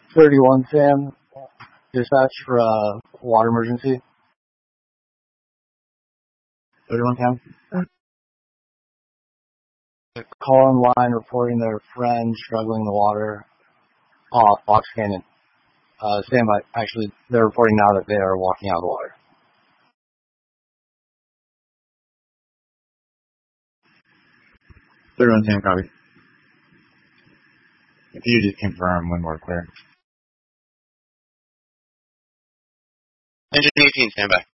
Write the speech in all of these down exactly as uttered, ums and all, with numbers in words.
thirty-one Sam, dispatch for a water emergency. thirty-one Sam. Call online reporting their friend struggling in the water off Fox Canyon. Uh, stand by. Actually, they're reporting now that they are walking out of the water. thirty-one Sam, copy. If you just confirm when we're clear. Engine eighteen, stand by.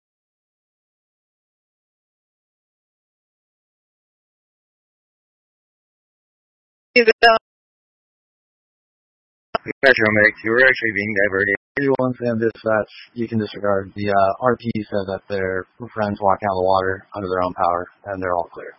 Metro Mix, you were actually being diverted. thirty-one Sam, dispatch. You can disregard. The uh, R P said that their friends walking out of the water under their own power, and they're all clear.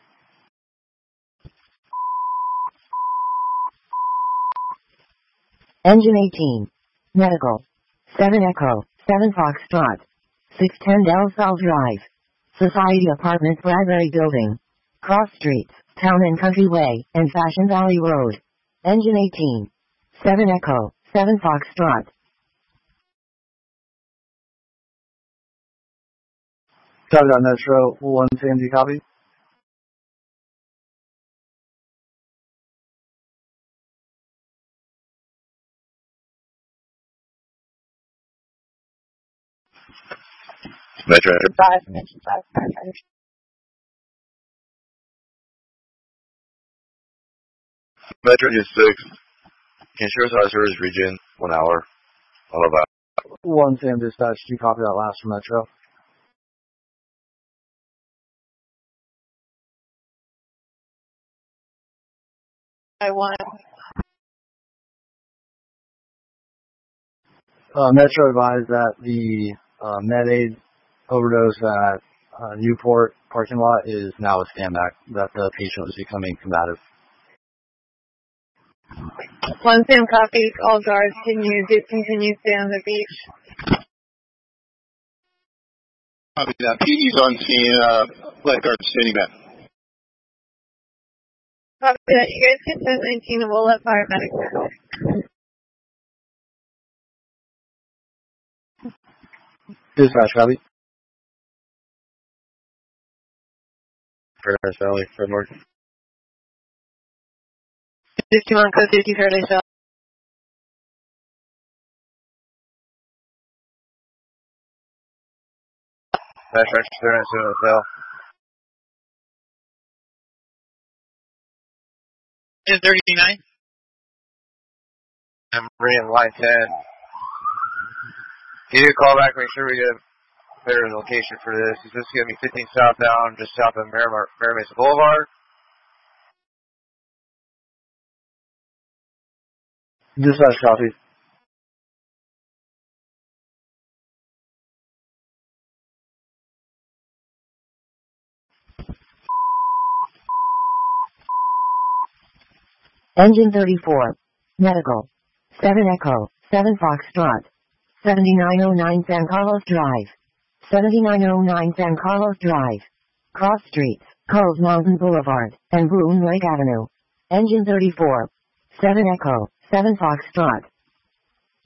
Engine eighteen. Medical. seven Echo. seven Foxtrot. six ten Del Sol Drive. Society Apartments Bradbury Building. Cross Streets, Town and Country Way, and Fashion Valley Road. Engine eighteen. seven Echo. seven Foxtrot. Copy that, Metro. one Sam, do you copy? Metro. Five, mention five firefighters. Metro is six. Can share size service region, one hour. All of that. one Sam, dispatch. Do you copy that last from Metro? I want Uh, Metro advised that the uh, Med-Aid overdose at uh, Newport parking lot is now a stand-back, that the patient was becoming combative. one Sam copy. All guards can you do continue stay on the beach. Copy that. P D's on scene. Uh, lifeguard standing back. Copy that. You guys get ten nineteen and we'll let paramedics know. Dispatch, copy. Paradise Valley, Fred Mark. fifty-one code fifty Paradise Valley. Dash Ranch clearance in the hotel. Is thirty-nine? I'm reading line ten. Can you call back, make sure we get a better location for this? Is this going to be fifteen southbound, just south of Miramar, Mesa Boulevard? Dispatch, copy. Engine thirty-four. Medical. seven Echo. seven Foxtrot. seventy-nine oh nine San Carlos Drive. seventy-nine oh nine San Carlos Drive. Cross Streets, Coles Mountain Boulevard, and Boone Lake Avenue. Engine thirty-four. seven Echo. seven Foxtrot.